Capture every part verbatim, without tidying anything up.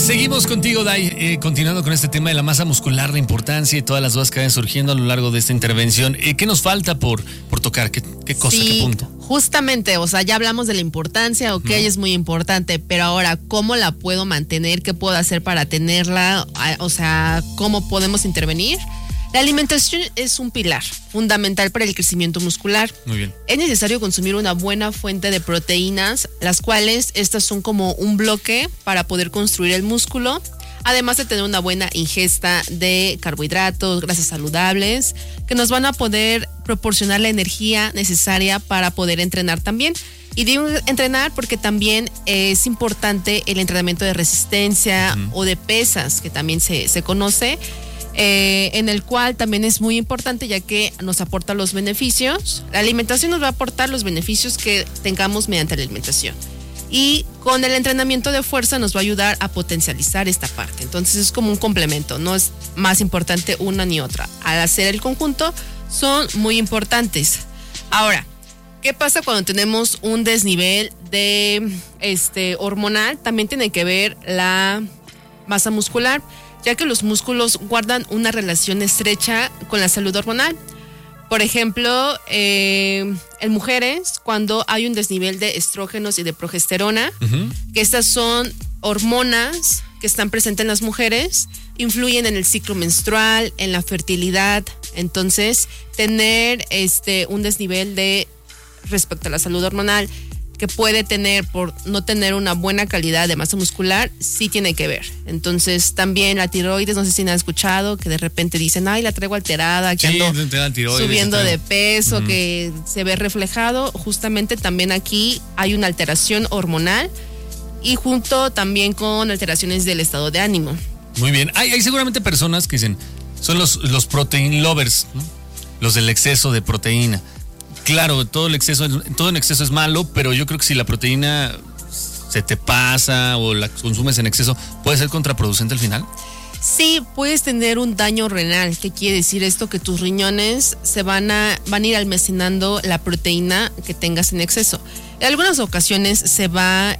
Seguimos contigo, Day, eh, continuando con este tema de la masa muscular, la importancia y todas las dudas que vayan surgiendo a lo largo de esta intervención. Eh, ¿Qué nos falta por, por tocar? ¿Qué, qué cosa, sí, qué punto? Justamente, o sea, ya hablamos de la importancia, ok, no. es muy importante, pero ahora, ¿cómo la puedo mantener? ¿Qué puedo hacer para tenerla? O sea, ¿cómo podemos intervenir? La alimentación es un pilar fundamental para el crecimiento muscular. Muy bien. Es necesario consumir una buena fuente de proteínas, las cuales estas son como un bloque para poder construir el músculo, además de tener una buena ingesta de carbohidratos, grasas saludables, que nos van a poder proporcionar la energía necesaria para poder entrenar también. Y digo entrenar porque también es importante el entrenamiento de resistencia uh-huh. o de pesas, que también se, se conoce. Eh, en el cual también es muy importante, ya que nos aporta los beneficios. La alimentación nos va a aportar los beneficios que tengamos mediante la alimentación, y con el entrenamiento de fuerza nos va a ayudar a potencializar esta parte. Entonces es como un complemento, no es más importante una ni otra. Al hacer el conjunto son muy importantes. Ahora, ¿qué pasa cuando tenemos un desnivel de este hormonal? También tiene que ver la masa muscular, ya que los músculos guardan una relación estrecha con la salud hormonal. Por ejemplo, eh, en mujeres, cuando hay un desnivel de estrógenos y de progesterona, uh-huh. que estas son hormonas que están presentes en las mujeres, influyen en el ciclo menstrual, en la fertilidad. Entonces, tener este un desnivel de respecto a la salud hormonal que puede tener por no tener una buena calidad de masa muscular, sí tiene que ver. Entonces, también la tiroides, no sé si han escuchado, que de repente dicen, ay, la traigo alterada, que sí, ando tiroides, subiendo de peso, uh-huh. que se ve reflejado. Justamente también aquí hay una alteración hormonal, y junto también con alteraciones del estado de ánimo. Muy bien. Hay, hay seguramente personas que dicen, son los, los protein lovers, ¿no? Los del exceso de proteína. Claro, todo el exceso, todo en exceso es malo, pero yo creo que si la proteína se te pasa o la consumes en exceso, ¿puede ser contraproducente al final? Sí, puedes tener un daño renal. ¿Qué quiere decir esto? Que tus riñones se van a, van a ir almacenando la proteína que tengas en exceso. En algunas ocasiones se va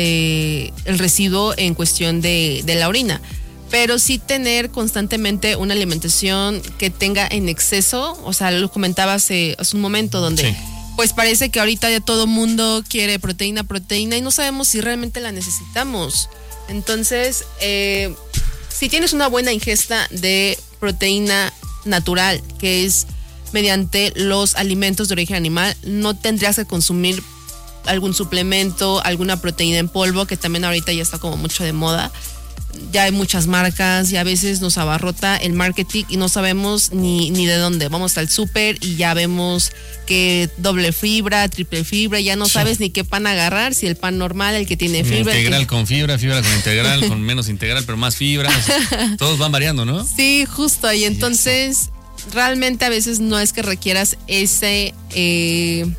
este el residuo en cuestión de, de la orina, pero sí tener constantemente una alimentación que tenga en exceso. O sea, lo comentaba hace, hace un momento, donde sí. pues parece que ahorita ya todo mundo quiere proteína, proteína, y no sabemos si realmente la necesitamos. Entonces, eh, si tienes una buena ingesta de proteína natural, que es mediante los alimentos de origen animal, no tendrías que consumir algún suplemento, alguna proteína en polvo, que también ahorita ya está como mucho de moda. Ya hay muchas marcas y a veces nos abarrota el marketing y no sabemos ni, ni de dónde. Vamos al súper y ya vemos que doble fibra, triple fibra, ya no sí. sabes ni qué pan agarrar, si el pan normal, el que tiene fibra. Integral que... con fibra, fibra con integral, con menos integral, pero más fibra. O sea, todos van variando, ¿no? Sí, justo. Y entonces, realmente a veces no es que requieras ese... Eh,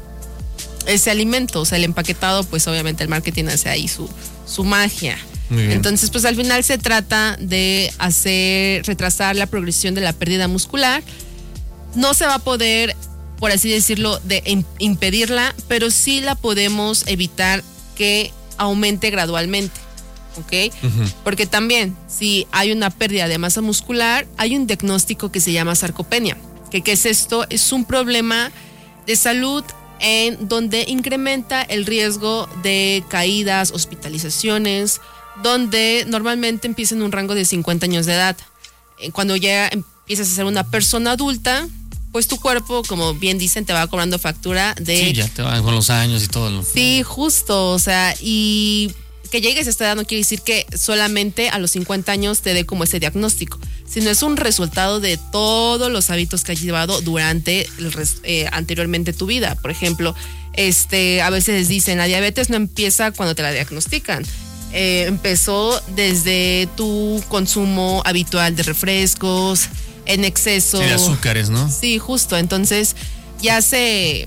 ese alimento. O sea, el empaquetado, pues obviamente el marketing hace ahí su, su magia. Entonces, pues al final se trata de hacer, retrasar la progresión de la pérdida muscular. No se va a poder, por así decirlo, de impedirla, pero sí la podemos evitar que aumente gradualmente, ¿ok? Uh-huh. Porque también, si hay una pérdida de masa muscular, hay un diagnóstico que se llama sarcopenia. ¿Qué, qué es esto? Es un problema de salud en donde incrementa el riesgo de caídas, hospitalizaciones, donde normalmente empieza en un rango de cincuenta años de edad. Cuando ya empiezas a ser una persona adulta, pues tu cuerpo, como bien dicen, te va cobrando factura de... Sí, ya te va con los años y todo. ¿No? Sí, justo, o sea, y que llegues a esta edad no quiere decir que solamente a los cincuenta años te dé como ese diagnóstico, sino es un resultado de todos los hábitos que has llevado durante el eh, anteriormente tu vida. Por ejemplo, este, a veces dicen, la diabetes no empieza cuando te la diagnostican. Eh, empezó desde tu consumo habitual de refrescos, en exceso. Sí, de azúcares, ¿no? Sí, justo. Entonces ya se,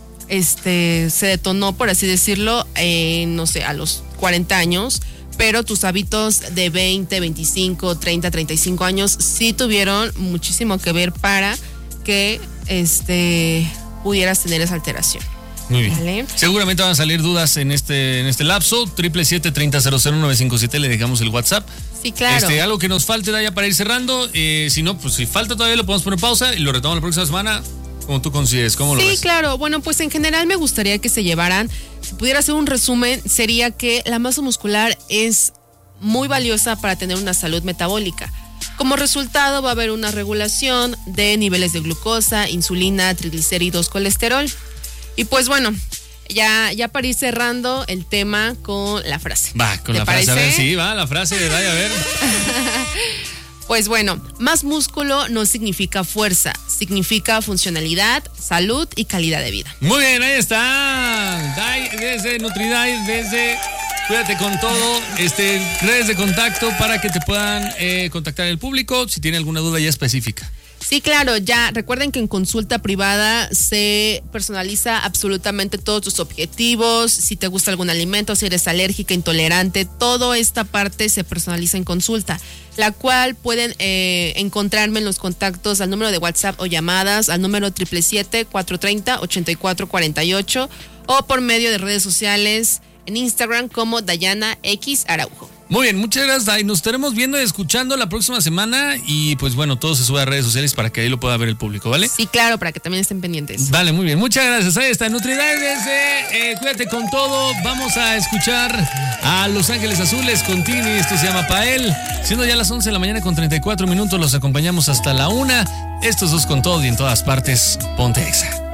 este, se detonó, por así decirlo, eh, no sé, a los cuarenta años, pero tus hábitos de veinte, veinticinco, treinta, treinta y cinco años sí tuvieron muchísimo que ver para que este, pudieras tener esa alteración. Muy bien. ¿Vale? Seguramente van a salir dudas en este, en este lapso. siete siete siete, tres cero cero cero nueve cinco siete, le dejamos el WhatsApp. Sí, claro. Este, algo que nos falte, Daya, para ir cerrando. Eh, si no, pues si falta todavía lo podemos poner pausa y lo retomamos la próxima semana, como tú consideres. ¿Cómo lo Sí, ves? claro. Bueno, pues en general me gustaría que se llevaran, si pudiera hacer un resumen, sería que la masa muscular es muy valiosa para tener una salud metabólica. Como resultado va a haber una regulación de niveles de glucosa, insulina, triglicéridos, colesterol. Y pues bueno, ya, ya para ir cerrando el tema con la frase. Va, con ¿Te la frase, parece? a ver, sí, va, la frase de Daya, a ver. Pues bueno, más músculo no significa fuerza, significa funcionalidad, salud y calidad de vida. Muy bien, ahí está. Day, desde NutriDiet, desde Cuídate con Todo, este, redes de contacto para que te puedan eh, contactar el público si tiene alguna duda ya específica. Sí, claro, ya recuerden que en consulta privada se personaliza absolutamente todos tus objetivos, si te gusta algún alimento, si eres alérgica, intolerante, toda esta parte se personaliza en consulta, la cual pueden eh, encontrarme en los contactos al número de WhatsApp o llamadas al número siete siete siete, cuatro tres cero, ocho cuatro cuatro ocho o por medio de redes sociales en Instagram como Dayana X Araujo. Muy bien, muchas gracias, Day. Nos estaremos viendo y escuchando la próxima semana y pues bueno, todo se sube a redes sociales para que ahí lo pueda ver el público, ¿vale? Sí, claro, para que también estén pendientes. Vale, muy bien, muchas gracias. Ahí está NutriDiet desde eh, Cuídate con Todo. Vamos a escuchar a Los Ángeles Azules con Tini, esto se llama Pael. Siendo ya las once de la mañana con treinta y cuatro minutos, los acompañamos hasta la una. Estos dos con todo y en todas partes, ponte Exa.